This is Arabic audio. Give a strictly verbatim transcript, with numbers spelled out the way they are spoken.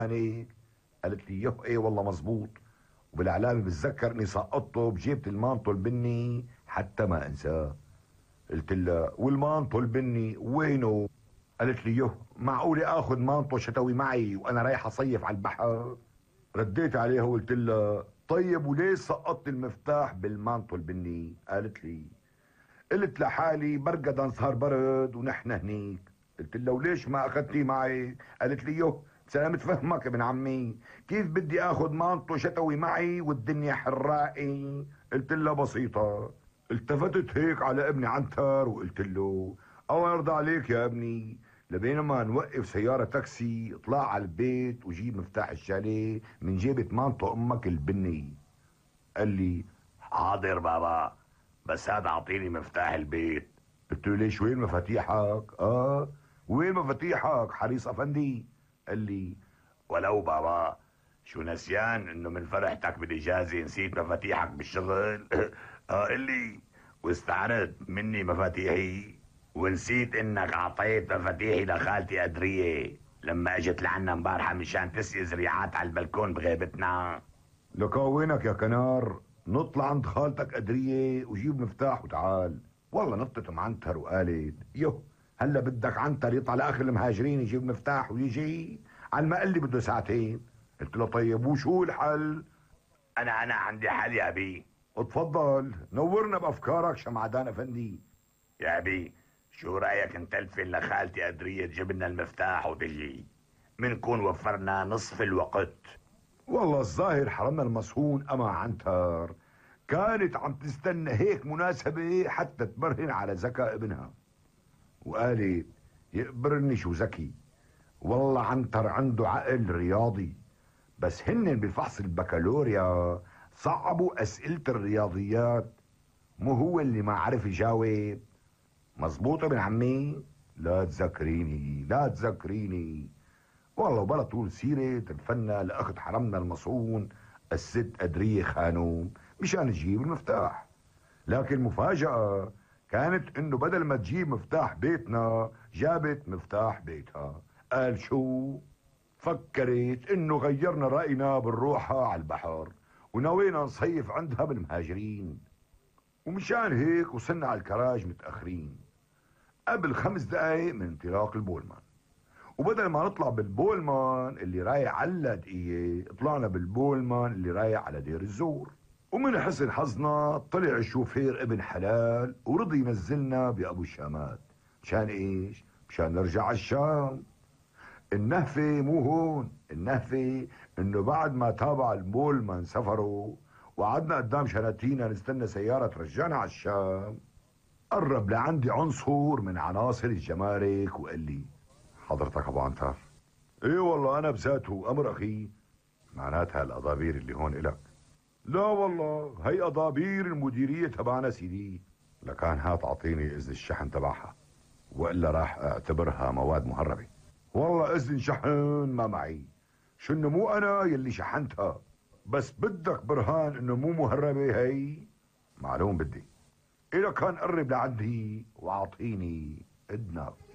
يعني قالت لي يه ايه والله مزبوط. وبالعلامة بتذكر اني سقطته بجيبة المانطو البني حتى ما انساه. قلت لها والمانطو البني وينه؟ قالت لي يه معقولة اخذ مانطو شتوي معي وانا رايح اصيف على البحر؟ رديت عليها وقلت لها طيب وليش سقطت المفتاح بالمانطو البني؟ قالت لي قلت لحالي برقد صار برد ونحن هنيك. قلت له وليش ما اخذتيه معي؟ قالت لي يو بس انا متفهمك ابن عمي، كيف بدي اخذ مانطو شتوي معي والدنيا حرائي؟ قلت لها بسيطة. التفتت هيك على ابني عنتر وقلت له الله يرضى عليك يا ابني، لبينما نوقف سيارة تاكسي اطلع على البيت وجيب مفتاح الشاليه من جيبة مانطو امك البني. قال لي حاضر بابا، بس هذا اعطيني مفتاح البيت. قلت له ليش وين مفاتيحك؟ اه وين مفاتيحك حريص افندي؟ قال لي ولو بابا، شو نسيان انه من فرحتك بالاجازه نسيت مفاتيحك بالشغل؟ اه قال لي واستعرضت مني مفاتيحي ونسيت انك اعطيت مفاتيحي لخالتي ادريه لما اجت لعنا امبارحه مشان تسقي زريعات على البلكون بغيبتنا. لك وينك يا كنار؟ نطلع عند خالتك قدرية وجيب مفتاح وتعال. والله نطت ام عنتر وقالت يو هلا بدك عنتر يطلع لاخر المهاجرين يجيب مفتاح ويجي؟ على ما قال لي بده ساعتين. قلت له طيب وشو الحل؟ انا انا عندي حل يا ابي. اتفضل نورنا بافكارك شمعدان افندي. يا ابي شو رايك نتلفن لخالتي قدرية تجيب لنا المفتاح وتجي، منكون وفرنا نصف الوقت. والله الظاهر حرمنا المصهون اما عنتر كانت عم تستنى هيك مناسبة حتى تبرهن على ذكاء ابنها، وقالت يقبرني شو ذكي، والله عنتر عنده عقل رياضي، بس هن بفحص البكالوريا صعبوا اسئلة الرياضيات، مو هو اللي ما عرف يجاوب. مزبوط ابن عمي؟ لا تذكريني لا تذكريني. والله وبلا طول سيرة تلفنا لأخت حرمنا المصون الست قدرية خانوم مشان تجيب المفتاح. لكن المفاجأة كانت انه بدل ما تجيب مفتاح بيتنا جابت مفتاح بيتها. قال شو؟ فكرت انه غيرنا رأينا بنروحها على البحر ونوينا نصيف عندها بالمهاجرين، ومشان هيك وصلنا على الكراج متأخرين قبل خمس دقايق من انطلاق البولمان. وبدل ما نطلع بالبولمان اللي رايح على اللاذقية طلعنا بالبولمان اللي رايح على دير الزور. ومن حسن حظنا طلع الشوفير ابن حلال ورضي ينزلنا بأبو الشامات. مشان ايش؟ مشان نرجع على الشام. النهفة مو هون، النهفة انه بعد ما تابع البولمان سفره وقعدنا قدام شناتينا نستنى سيارة ترجعنا على الشام، قرب لعندي عنصر من عناصر الجمارك وقال لي حضرتك ابو عنتر؟ ايه والله انا بذاته امر اخي. معناتها الاضابير اللي هون الك؟ لا والله هي اضابير المديريه تبعنا سيدي. لكان هات اعطيني اذن الشحن تبعها والا راح اعتبرها مواد مهربه. والله اذن شحن ما معي، شنو مو انا يلي شحنتها، بس بدك برهان انه مو مهربه هي؟ معلوم بدي. إذا كان قرب لعندي واعطيني اذنك.